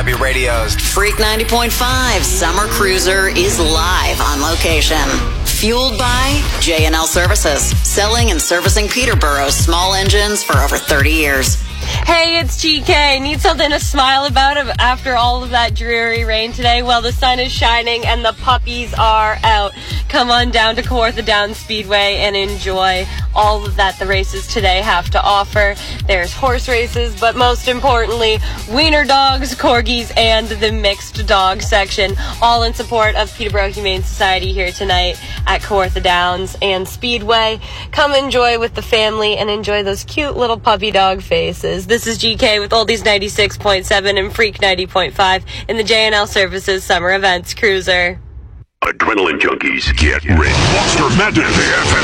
W Radio's Freak 90.5 Summer Cruiser is live on location. Fueled by J&L Services, selling and servicing Peterborough's small engines for over 30 years. Hey, it's GK. Need something to smile about after all of that dreary rain today? Well, the sun is shining and the puppies are out. Come on down to Kawartha Downs Speedway and enjoy all of that the races today have to offer. There's horse races, but most importantly, wiener dogs, corgis, and the mixed dog section, all in support of Peterborough Humane Society here tonight at Kawartha Downs and Speedway. Come enjoy with the family and enjoy those cute little puppy dog faces. This is GK with Oldies 96.7 and Freak 90.5 in the J&L Services Summer Events Cruiser. Adrenaline junkies, get ready. Monster Madness, the FM